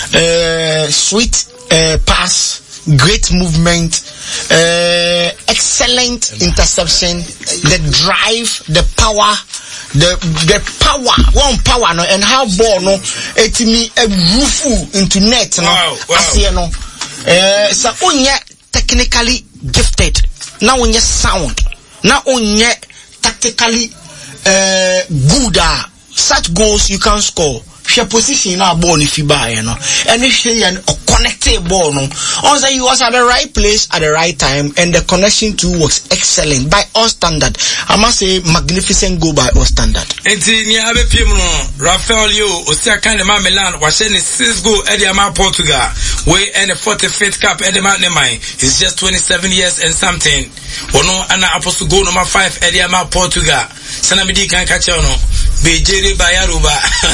sweet pass, great movement, excellent interception, the drive, the power, the power, one power no, and how ball no, it me a roof into net no, as you know, so onye technically gifted, now onye sound, now onye tactically good. Such goals you can score. She position now ball if you buy, you know, and if she an connected ball, no. Also, he was at the right place at the right time, and the connection too was excellent by all standard. I must say, magnificent goal by all standard. And ni abe piemno Rafael Yo Osia kind of Milan was saying 6 goal Edema Portugal, way and a 45th cup Edema Nemai. He's just 27 years and something. Ono ana apostle goal number 5 Edema Portugal. Sanamidi can catch on. Bejere Bayaruba.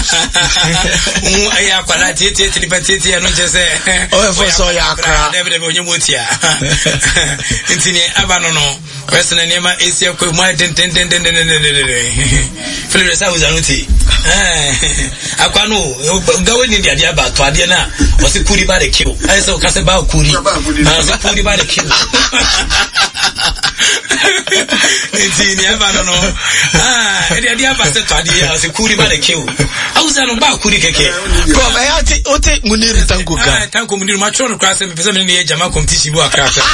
Aya kwala tete tripatete anu chese. O efo ya akra. Debe onyemotia. Intini abano no. Wesena nema esia ko mu ten. Philip sa uzanuti. Akwa no gawe ni dia ba to ade na o se kuri ba de kill. Ai se o ka se ba kuri. Se kuri ba de kill. Intini abano no. Dia ba se to ade se kuri ba de kill. Auza no ba kuri keke. Ko ba ya ti ote Muniru Tanko ka. Tanko Muniru ma tro no kra se me pese me ne jama competition bu akra se.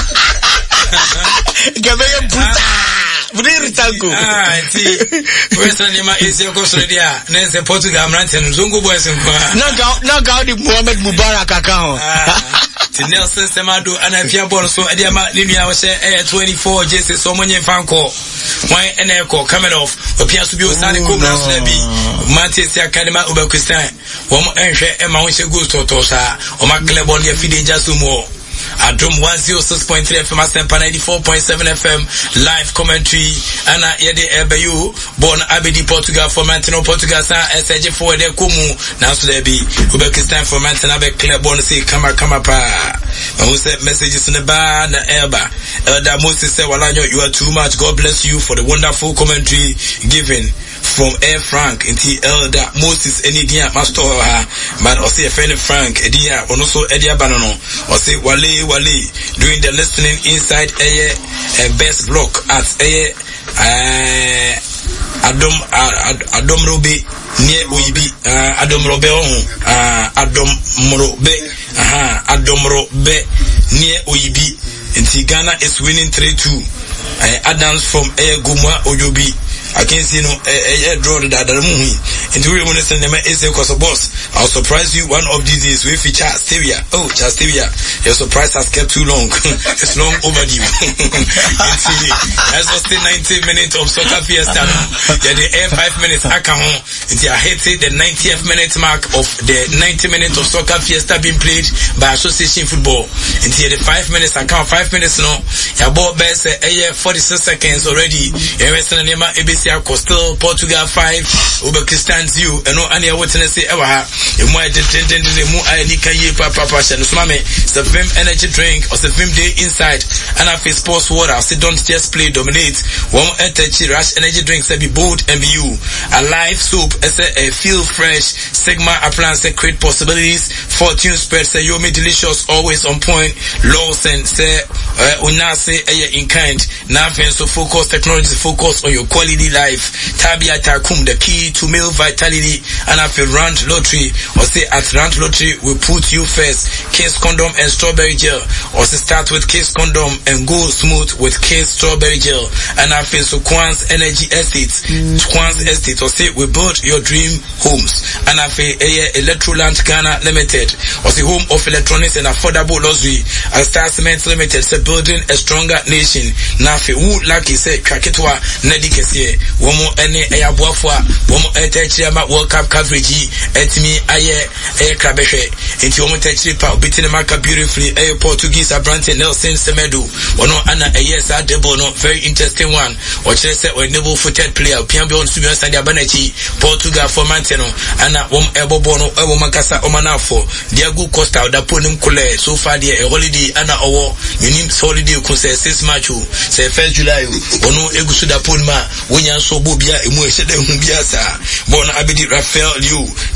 Gabe puta. Muniru Tanko. Ti. Wesa ni ma ese ko so dia na se Portugal amrante no zongo boys nko. Na ga di Mohamed Mubarak aka ho. Ti Nelson Semado anafia ball so e dia ma ni nua wo se 24 jersey so monye fanko. Why eneko coming off opia so bi o sane ko na so bi Manchester Academy Obakistan wo mo enhwe e ma wo se go to sa o ma club on ya fide jaso mo Adom 106.3 FM Asempa 94.7 FM live commentary ana yede ebeyu born Abedi Portugal for Mantino Portugal sa SJ for de komu na so there be Uzbekistan for Mantino be club born say kama pa who said messages in the bar na Elba Elder Moses said Walanyo you are too much. God bless you for the wonderful commentary given from Air Frank into Elder Moses Enidia Master but I say friend Frank Edia also Edia Banono or say Wale doing the listening inside a best block at Adom Robe near Uibi Adom Robe Adom Robe near Uibi and Ghana is winning 3-2 Adams from Guma Oyobi I can't see no draw the Dadamuhi. And we want to send them a because of boss. I'll surprise you one of these days. We feature Stavia. Oh, Chastavia. Your surprise has kept too long. It's long overdue. That's just the 90 minutes of soccer fiesta. Yeah, the air 5 minutes. I come home. I hate it. The 90th minute mark of the 90 minutes of soccer fiesta being played by Association Football. And here the 5 minutes. I count 5 minutes now. Your ball best 46 seconds already. You're listening to my ABC. Still Portugal 5 Uzbekistan 0 and no any witness say ever ha e mo mu ai ni kan ye papa no so mame the film energy drink or the film day inside and after sports water say don't just play dominate one energy rush energy drink say be bold and be you a live soup say a feel fresh Sigma appliance say create possibilities fortune spread say you me delicious always on point Lawson say una say in kind nothing so focus technology focus on your quality life. Tabia Takum, the key to male vitality. And after Rand Lottery, or say at Rand Lottery, we put you first. Case condom and strawberry gel. Or say start with case condom and go smooth with case strawberry gel. And after so Kwan's Energy Estates, Kwan's Estate, or say we build your dream homes. And after Electroland Ghana Limited, or say home of electronics and affordable luxury. And Star Cement Limited, say building a stronger nation. Now for who lucky say Kaketwa Nedikese. Womo ene ayabuafo a womo etechiri ama World Cup coverage etimi aye krabehwe enti womo techiri pa obitine maka beautifully Portuguese abrante Nelson Semedo wono ana sa debo no very interesting one o chere se o enable footed player piambe on subi on sande abanachi Portugal for Manteno ana wom ebobo no ewo makasa omanafo Diego Costa odapo nim kole so far there a holiday ana owo nim holiday kun se 6 March se 1 July wono egusu da polma wonya so bobia emu ehede hu bia sa bon Abedi Rafael Liu